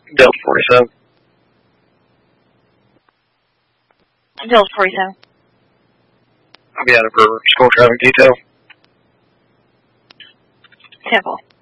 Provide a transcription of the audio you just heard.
Delta 47. Delta 47. I'll be out of for school traffic detail. Temple.